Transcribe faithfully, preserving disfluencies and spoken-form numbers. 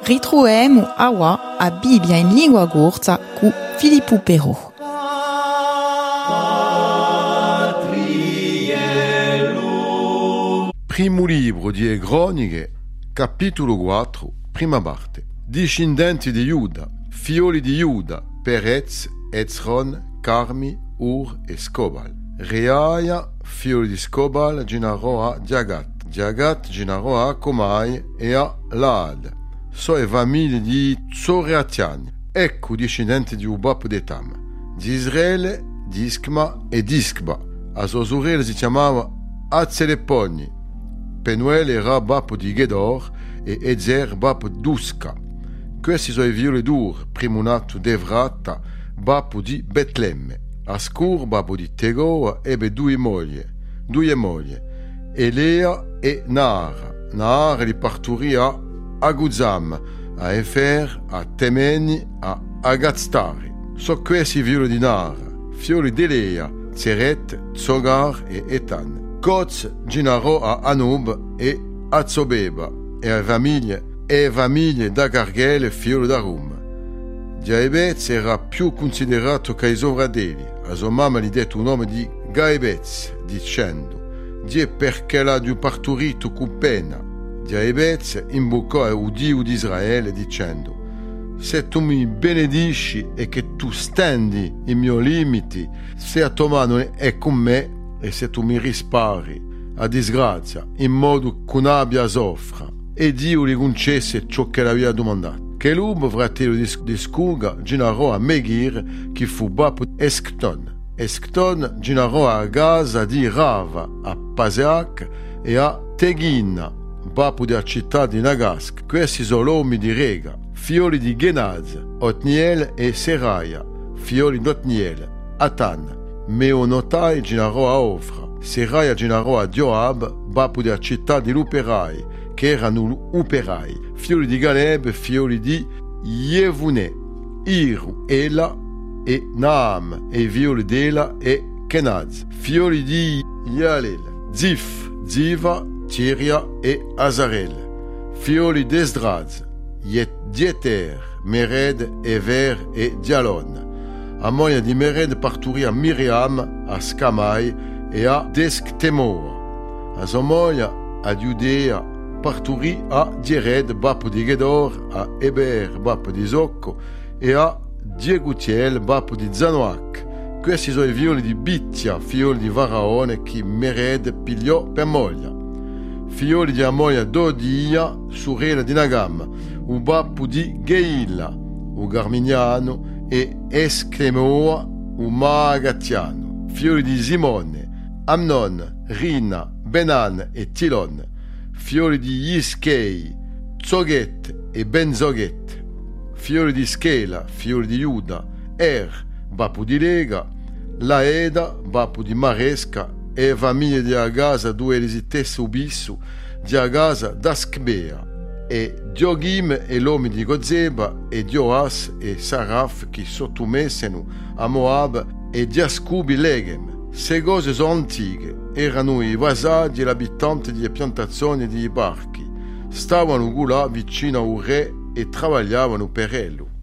Ritroviamo aua a Bibbia in lingua gorza cu Filippo Perro. Primo libro di Croniche, capitolo quattro, prima parte. Discendenti di Giuda, figlioli di Giuda, Perez, Ezron, Carmi, Ur e Scobal. Reaia, figlio di Scobal, generò a Diagat. Diagat generò a Comai e a Laad. Sono famiglie di Zoreatiani. Ecco discendenti di Ubab de Tam. Di Israele, di Ischma e di Ischba. A sua sorella si chiamava Azzeleponi. Penuel era bapo di Gedor e Ezer bapo d'Usca. Questi sono i figlioli d'Ur, primo nato d'Evrata, bapo di Betlemme. Ascur, bapo di Tegoa, ebbe due mogli, due mogli, Elea e Naara. Naara li parturì a Aguzam, a Efer, a Temeni, a Agaztari. So questi figlioli di Naara, figlioli di Elea, Zeret, Zogar e Etan. Koz generò a Anub e a Zobeba e a famiglie, e famiglie da Garghel, figlio da Rum. Gaebez era più considerato che i suoi fratelli. A sua mamma gli dette un nome di Gaebez, dicendo: Dio perché l'ha giù partorito con pena. Gaebez imbucò a Dio di Israele, dicendo: Se tu mi benedici e che tu stendi i miei limiti, se a tua mano è con me, e se tu mi rispari a disgrazia, in modo che non abbia soffra, e Dio gli concesse ciò che l'aveva domandato. Che l'uomo, fratello di Scuga, generò a Megir, che fu bapo Escton. Escton generò a Gaza di Rava, a Paseac e a Teghin, bapo della città di Nagask. Questi sono uomini di Rega, figlioli di Genaz, Otniel e Seraia, figlioli di Otniel, Atan. Meonotai generò a Ofra, Seraia generò a Dioab, bapo della città di Luperai, che erano Uperai, figlioli di Galeb, figlioli di Yevune, Iru, Ela e Naam, e figlioli di Ela e Kenaz, figlioli di Yalel, Zif, Ziva, Tiria e Azarel, figlioli di Esdraz, Dieter, Mered, Ever e Dialon. A moglie di Mered parturì a Miriam, a Scamai e a Deschtemoa. A sua moglie, a Giudea, parturì a Diered, bapo di Gedor, a Eber, bapo di Zocco, e a Diegutiel, bapo di Zanoac. Questi sono i figlioli di Bittia, figlioli di Varaone, che Mered pigliò per moglie. Figlioli di Amoia Dodia, sorella di Nagam, un bapo di Geilla, un Garminiano, e Eschlemoa, un Maagatiano. Figlioli di Simone, Amnon, Rina, Benan e Tilon. Figlioli di Ischei, Zoget e Benzoget. Figlioli di Schela, figlioli di Giuda, Er, bapo di Lega, Laeda, bapo di Maresca, e famiglie di Agasa due elisitesse ubissu, di Agasa d'Aschbea, e Diogim e l'uomo di Gozeba, e Dioas e Saraf che sottomessero a Moab e di Ascubi Leghem. Se cose sono antiche, erano i vasaggi e gli abitanti delle piantazioni e dei barchi. Stavano là vicino a un re e travagliavano per ello.